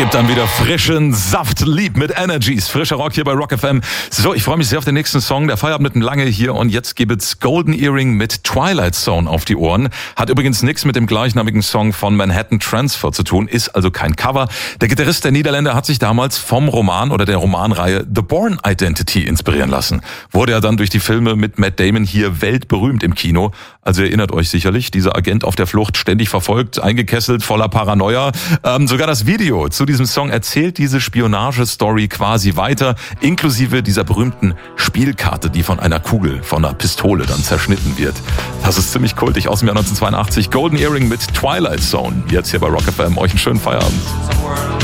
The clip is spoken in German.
Gibt dann wieder frischen Saft, lieb mit Energies. Frischer Rock hier bei Rock FM. So, ich freue mich sehr auf den nächsten Song. Der Feierabend mit lange hier und jetzt gibt's Golden Earring mit Twilight Zone auf die Ohren. Hat übrigens nichts mit dem gleichnamigen Song von Manhattan Transfer zu tun, ist also kein Cover. Der Gitarrist der Niederländer hat sich damals vom Roman oder der Romanreihe The Bourne Identity inspirieren lassen. Wurde ja dann durch die Filme mit Matt Damon hier weltberühmt im Kino. Also ihr erinnert euch sicherlich, dieser Agent auf der Flucht, ständig verfolgt, eingekesselt, voller Paranoia. Sogar das Video zu diesem Song erzählt diese Spionagestory quasi weiter, inklusive dieser berühmten Spielkarte, die von einer Kugel, von einer Pistole dann zerschnitten wird. Das ist ziemlich kultig, aus dem Jahr 1982. Golden Earring mit Twilight Zone. Jetzt hier bei Rock FM. Euch einen schönen Feierabend.